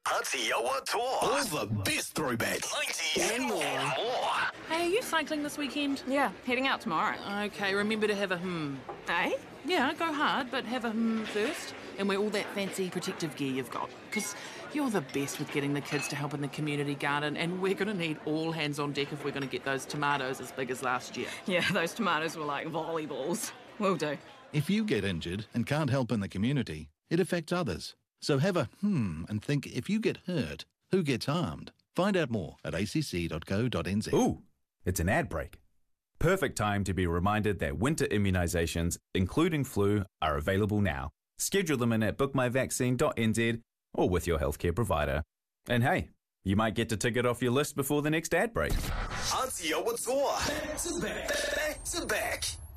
Hatiawa Tour. All the best throwbacks, 90s and more. Hey, are you cycling this weekend? Yeah, heading out tomorrow. Okay, remember to have a Eh? Yeah, go hard, but have a first. And wear all that fancy protective gear you've got. Because you're the best with getting the kids to help in the community garden, and we're going to need all hands on deck if we're going to get those tomatoes as big as last year. Yeah, those tomatoes were like volleyballs. Will do. If you get injured and can't help in the community, it affects others. So have a and think, if you get hurt, who gets harmed? Find out more at acc.co.nz. Ooh, it's an ad break. Perfect time to be reminded that winter immunisations, including flu, are available now. Schedule them in at bookmyvaccine.nz or with your healthcare provider. And hey, you might get to tick it off your list before the next ad break. Hatiawa Tour. Back to back. Back to back.